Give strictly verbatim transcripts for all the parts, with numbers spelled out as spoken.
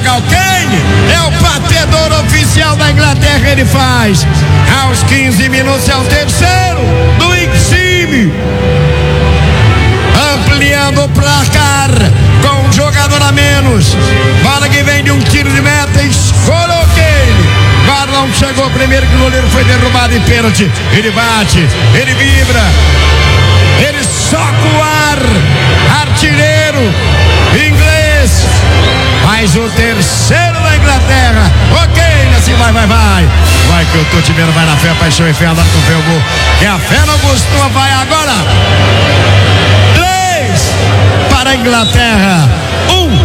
jogar o Kane, é o batedor oficial da Inglaterra, ele faz. Aos quinze minutos é o terceiro do Insigne, ampliando o placar com um jogador a menos. Bola que vem de um tiro de meta, escolou o Kane. Gordon chegou primeiro, que o goleiro foi derrubado em pênalti. Ele bate, ele vibra, ele soca o ar. Artilheiro inglês, mais o terceiro da Inglaterra. Ok, assim vai, vai, vai. Vai que eu tô te vendo, vai na fé, paixão e fé, andar com fé, eu vou. Que a fé não costuma, vai agora. Três para a Inglaterra, um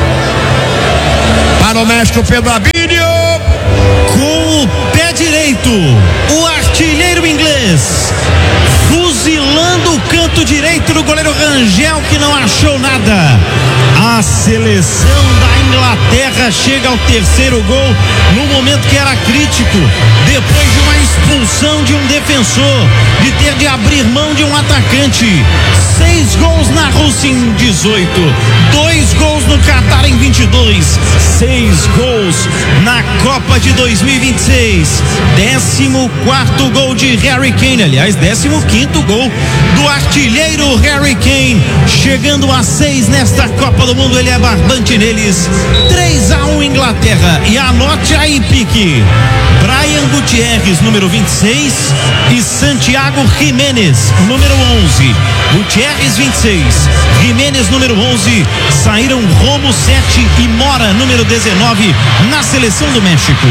para o México, Pedro Abílio. Com o pé direito, o artilheiro inglês, fuzilando o canto direito do goleiro Rangel, que não achou nada. A seleção da Inglaterra chega ao terceiro gol no momento que era crítico, depois de uma expulsão de um defensor, de ter de abrir mão de um atacante. Seis gols na Rússia em dezoito, dois gols no Catar em vinte e dois, seis gols na Copa de dois mil e vinte e seis. Décimo quarto gol de Harry Kane, aliás, décimo quinto gol do artilheiro Harry Kane, chegando a seis nesta Copa do Mundo. Ele é barbante neles. Três a um Inglaterra. E anote aí, Pique: Brian Gutierrez, número vinte e seis, e Santiago Jiménez, número onze. Gutierrez, vinte e seis, Jiménez, número onze. Saíram Romo, sete, e Mora, número dezenove, na seleção do México.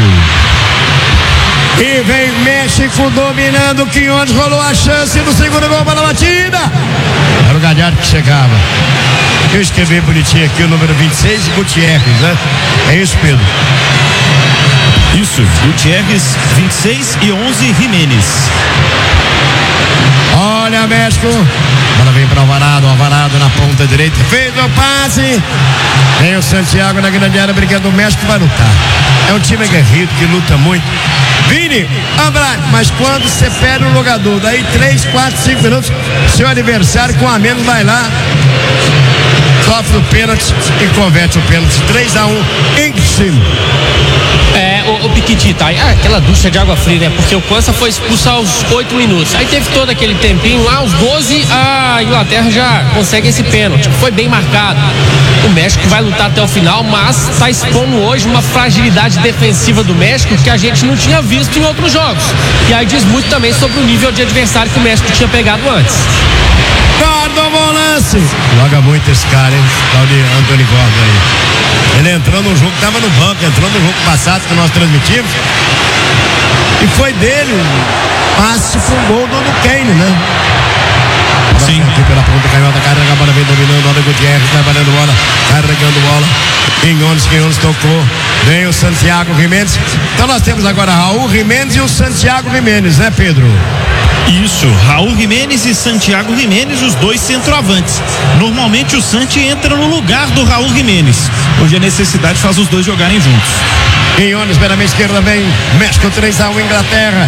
E vem México dominando. Quinones rolou a chance do segundo gol para a batida. Era o Galhardo que chegava. Eu escrevi bonitinho aqui o número vinte e seis, Gutierrez, né? É isso, Pedro? Isso, Gutierrez, vinte e seis, e onze, Jiménez. Olha, México. Bola vem para o Alvarado, Alvarado na ponta direita, fez o passe. Vem o Santiago na grande área, brigando. O México vai lutar. É um time aguerrido que luta muito. Vini, Andrade, mas quando você perde um jogador, daí três, quatro, cinco minutos, seu adversário com a menos vai lá, sofre o pênalti e converte o pênalti. Três a um em cima. É, o, o Piquitita, aí, ah, aquela ducha de água fria, né? Porque o Costa foi expulso aos oito minutos. Aí teve todo aquele tempinho lá, aos doze, a Inglaterra já consegue esse pênalti. Foi bem marcado. O México vai lutar até o final, mas está expondo hoje uma fragilidade defensiva do México que a gente não tinha visto em outros jogos. E aí diz muito também sobre o nível de adversário que o México tinha pegado antes. Gordon, bom lance. Joga muito esse cara, hein? Tal de Anthony Gordon aí. Ele entrou no jogo, tava no banco, entrou no jogo passado que nós transmitimos. E foi dele um passe com um gol do Kane, né? Sim. Aqui pela ponta, canhota, carrega a bola, vem dominando. Olha o Gutierrez, trabalhando bola, carregando bola. Quinones, Quinones tocou. Vem o Santiago Jiménez. Então nós temos agora Raul Jiménez e o Santiago Jiménez, né, Pedro? Isso, Raul Jiménez e Santiago Jiménez, os dois centroavantes. Normalmente o Santi entra no lugar do Raul Jiménez. Hoje a necessidade faz os dois jogarem juntos. Quinones pela minha esquerda, vem México, três a um Inglaterra.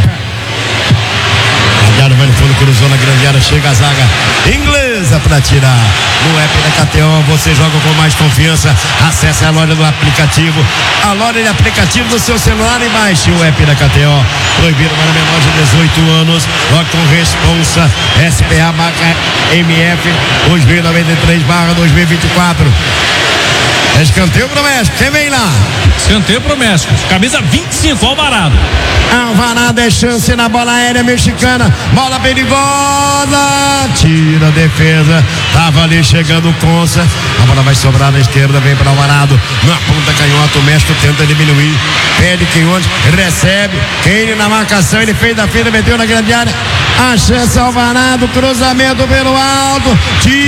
Galhardo vai no fundo, cruzou na grande área, chega a zaga inglesa para tirar. No app da K T O você joga com mais confiança. Acesse a loja do aplicativo, a loja de aplicativo do seu celular, e baixe o app da K T O. Proibido para menores de dezoito anos. Joga com responsa. S P A marca M F dois mil e noventa e três barra dois mil e vinte e quatro. Escanteio pro México, quem vem lá? Escanteio pro México, camisa vinte e cinco, Alvarado. Alvarado é chance na bola aérea mexicana, bola perigosa, tira a defesa, tava ali chegando o Consa, a bola vai sobrar na esquerda, vem para Alvarado, na ponta canhota, o México tenta diminuir, pede Quinones, recebe, Kane na marcação, ele fez da feira, meteu na grande área, a chance Alvarado, cruzamento pelo alto,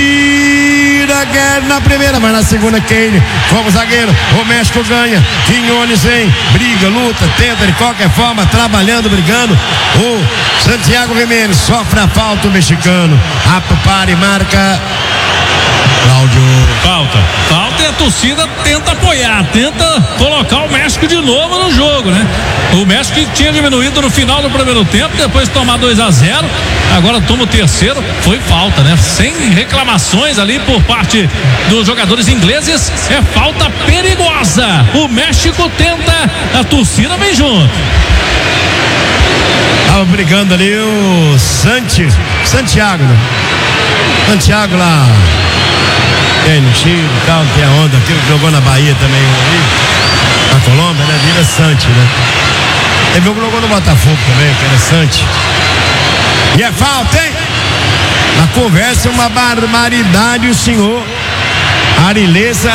tira Guerra na primeira, vai na segunda Kane, como zagueiro, o México ganha, Quinones vem, briga, luta, tenta de qualquer forma, trabalhando, brigando, o Santiago Jiménez sofre a falta, o mexicano, apto para e marca Cláudio. Falta, falta a torcida tenta apoiar, tenta colocar o México de novo no jogo, né? O México tinha diminuído no final do primeiro tempo, depois de tomar dois a zero, agora toma o terceiro, foi falta, né? Sem reclamações ali por parte dos jogadores ingleses, é falta perigosa. O México tenta, a torcida vem junto. Tava brigando ali o Santi, Santiago, né? Santiago lá, tem no Chile e tal, tem a onda aqui, jogou na Bahia também, ali, na Colômbia, né? Vira Santi, né? Teve um que jogou no Botafogo também, que era Santi. E é falta, hein? Na conversa, uma barbaridade, o senhor Arileza.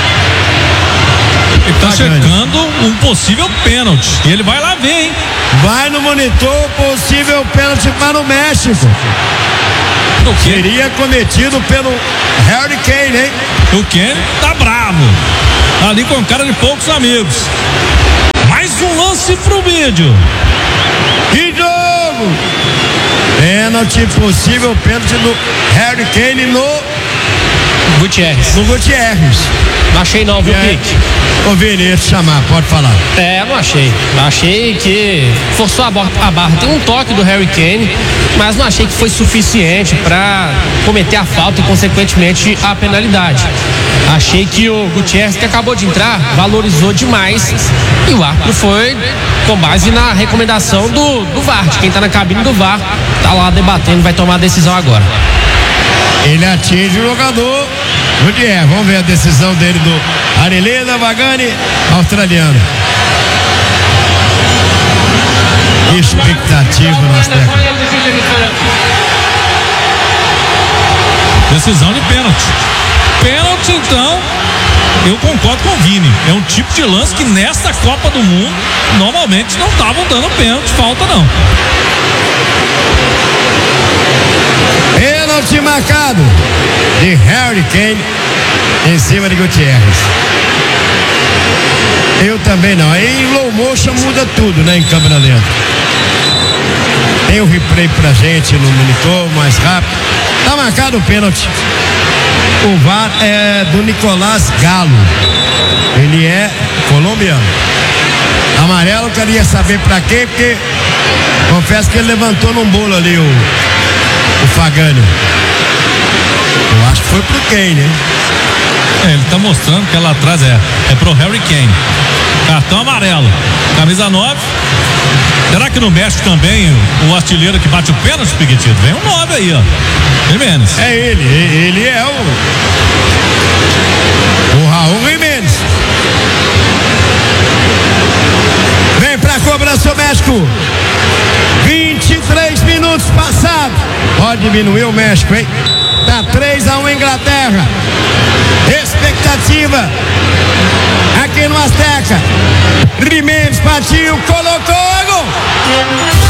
Ele tá checando um possível pênalti. E ele vai lá ver, hein? Vai no monitor, possível pênalti para o México. O quê? Seria cometido pelo Harry Kane, hein? O Kane tá bravo. Ali com cara de poucos amigos. Mais um lance pro vídeo. Que jogo! Pênalti, possível pênalti do Harry Kane no Gutierrez. No Gutierrez. Não achei não, viu, É. Pique? Ô Vini, ia te chamar, pode falar. É, não achei. Achei que forçou a barra, a barra. Tem um toque do Harry Kane, mas não achei que foi suficiente para cometer a falta e, consequentemente, a penalidade. Achei que o Gutierrez, que acabou de entrar, valorizou demais e o árbitro foi com base na recomendação do, do V A R, de quem tá na cabine do V A R, tá lá debatendo, vai tomar a decisão agora. Ele atinge o jogador Gutierrez. Vamos ver a decisão dele do Areleda Vagani, australiano. Que expectativa nós temos. Decisão de pênalti. Pênalti, então, eu concordo com o Vini. É um tipo de lance que nesta Copa do Mundo normalmente não estavam dando pênalti, falta não. Pênalti marcado de Harry Kane em cima de Gutierrez. Eu também não. Aí em low motion muda tudo, né? Em câmera lenta. Tem o replay pra gente no monitor, mais rápido. Tá marcado o pênalti. O V A R é do Nicolás Galo. Ele é colombiano. Amarelo, queria saber pra quê, porque confesso que ele levantou num bolo ali o, o Fagani. Eu acho que foi pro Kane, hein? É, ele tá mostrando que lá atrás é, é pro Harry Kane. Cartão amarelo. Camisa nove. Será que no México também o, o artilheiro que bate o pênalti, Piquetito? Vem um nove aí, ó. Jimenez. É ele, ele é o o Raul Jimenez. Vem pra cobrança o México. vinte e três minutos passados. Pode diminuir o México, hein? Tá três a um Inglaterra. Expectativa aqui no Azteca. Jimenez partiu, colocou a gol.